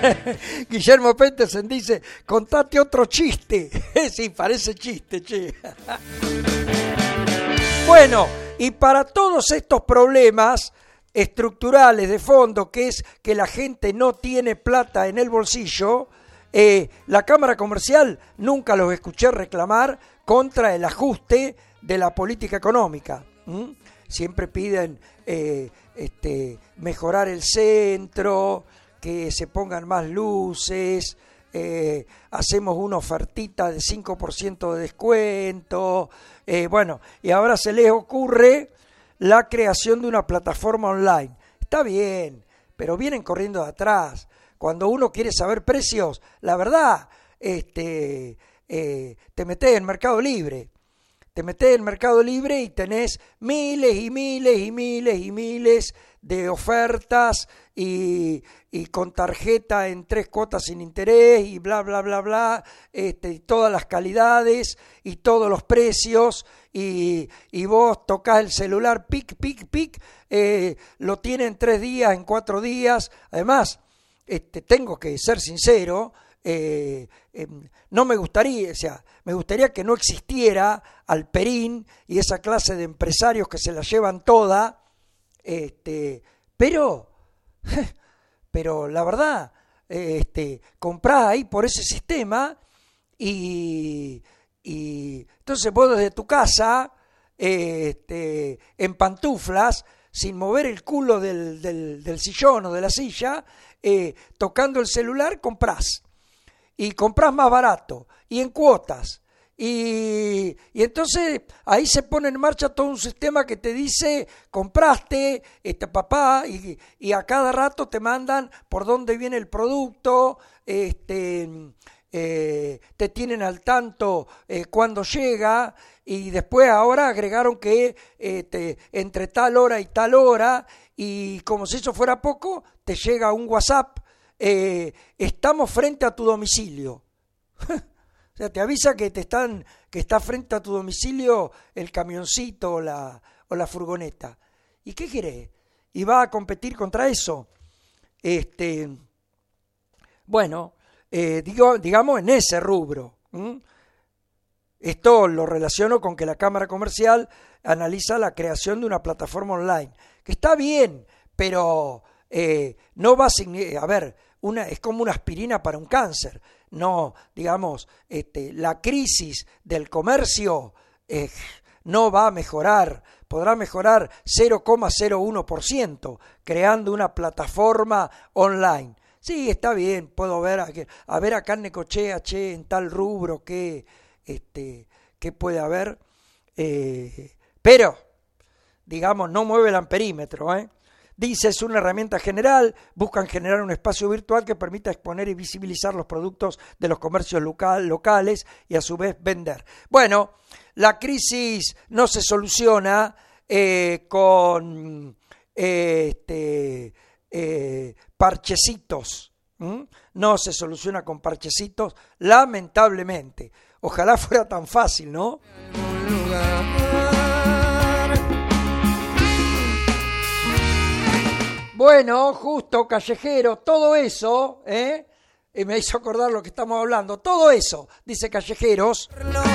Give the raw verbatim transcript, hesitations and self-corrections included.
Guillermo Petersen dice, contate otro chiste. Sí, parece chiste, che. Bueno, y para todos estos problemas estructurales de fondo, que es que la gente no tiene plata en el bolsillo, eh, la Cámara Comercial nunca los escuché reclamar contra el ajuste de la política económica. ¿Mm? Siempre piden eh, este, mejorar el centro, que se pongan más luces, eh, hacemos una ofertita de cinco por ciento de descuento, eh, bueno, y ahora se les ocurre la creación de una plataforma online. Está bien, pero vienen corriendo de atrás. Cuando uno quiere saber precios, la verdad, este, eh, te metés en Mercado Libre. Te metés en Mercado Libre y tenés miles y miles y miles y miles de ofertas y, y con tarjeta en tres cuotas sin interés y bla, bla, bla, bla, este, y todas las calidades y todos los precios y, y vos tocás el celular, pic, pic, pic, eh, lo tiene en tres días, en cuatro días. Además, este, tengo que ser sincero, Eh, eh, no me gustaría, o sea, me gustaría que no existiera Alperín y esa clase de empresarios que se la llevan toda, este, pero, pero la verdad, este, comprás ahí por ese sistema y, y entonces vos desde tu casa, este, en pantuflas, sin mover el culo del, del, del sillón o de la silla, eh, tocando el celular, comprás. Y comprás más barato, y en cuotas. Y, y entonces ahí se pone en marcha todo un sistema que te dice, compraste, este papá, y, y a cada rato te mandan por dónde viene el producto, este, eh, te tienen al tanto eh, cuando llega, y después ahora agregaron que este, entre tal hora y tal hora, y como si eso fuera poco, te llega un WhatsApp. Eh, estamos frente a tu domicilio. O sea, te avisa que te están, que está frente a tu domicilio el camioncito o la, o la furgoneta. ¿Y qué querés? ¿Y va a competir contra eso? Este, bueno, eh, digo, digamos en ese rubro. ¿Mm? Esto lo relaciono con que la Cámara Comercial analiza la creación de una plataforma online, que está bien, pero eh, no va a significar, a ver, una, es como una aspirina para un cáncer. No, digamos, este, la crisis del comercio eh, no va a mejorar, podrá mejorar cero coma cero uno por ciento creando una plataforma online. Sí, está bien, puedo ver, a, a ver acá en Necochea, che, en tal rubro, qué, este, qué puede haber, eh, pero, digamos, no mueve el amperímetro, ¿eh? Dice, es una herramienta general, buscan generar un espacio virtual que permita exponer y visibilizar los productos de los comercios local, locales y a su vez vender. Bueno, la crisis no se soluciona eh, con eh, este, eh, parchecitos, ¿Mm? No se soluciona con parchecitos, lamentablemente. Ojalá fuera tan fácil, ¿no? Bueno, justo, Callejero, todo eso, ¿eh? Y me hizo acordar lo que estamos hablando, todo eso, dice Callejeros.